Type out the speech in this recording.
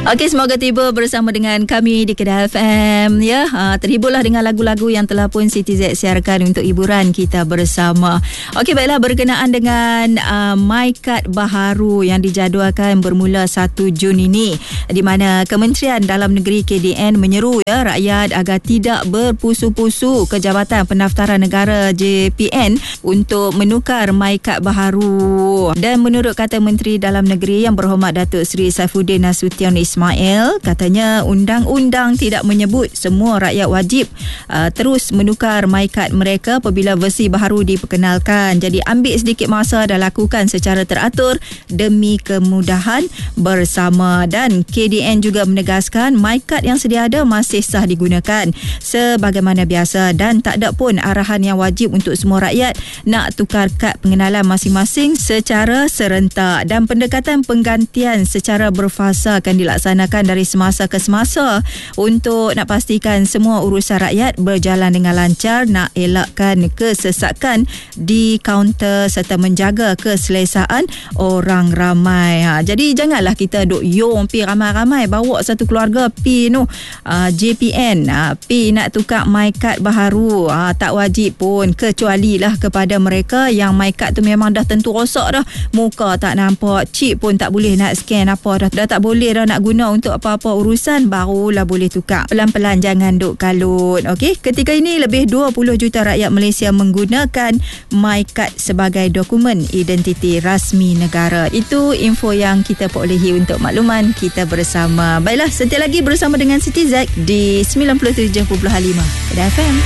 Okey, semoga tiba bersama dengan kami di Kedah FM ya. Terhiburlah dengan lagu-lagu yang telah pun Siti Z siarkan untuk hiburan kita bersama. Okey, baiklah, berkenaan dengan MyKad baharu yang dijadualkan bermula 1 Jun ini, di mana Kementerian Dalam Negeri KDN menyeru ya rakyat agar tidak berpusu-pusu ke Jabatan Pendaftaran Negara JPN untuk menukar MyKad baharu. Dan menurut kata Menteri Dalam Negeri Yang Berhormat Datuk Seri Saifuddin Nasution Ismail, katanya undang-undang tidak menyebut semua rakyat wajib terus menukar MyKad mereka apabila versi baharu diperkenalkan. Jadi ambil sedikit masa dan lakukan secara teratur demi kemudahan bersama. Dan KDN juga menegaskan MyKad yang sedia ada masih sah digunakan sebagaimana biasa dan tak ada pun arahan yang wajib untuk semua rakyat nak tukar kad pengenalan masing-masing secara serentak. Dan pendekatan penggantian secara berfasa akan dilaksanakan dari semasa ke semasa untuk nak pastikan semua urusan rakyat berjalan dengan lancar, nak elakkan kesesakan di kaunter serta menjaga keselesaan orang ramai. Jadi janganlah kita duk pi ramai-ramai bawa satu keluarga pi JPN pi nak tukar MyKad baharu. Tak wajib pun, kecuali lah kepada mereka yang MyKad tu memang dah tentu rosak dah, muka tak nampak, chip pun tak boleh nak scan apa dah tak boleh dah nak guna untuk apa-apa urusan, barulah boleh tukar. Pelan-pelan, jangan duk kalut. Okey, ketika ini lebih 20 juta rakyat Malaysia menggunakan MyKad sebagai dokumen identiti rasmi negara. Itu info yang kita perolehi untuk makluman kita bersama. Baiklah, setia lagi bersama dengan Siti Z di 97.5 Kedah FM.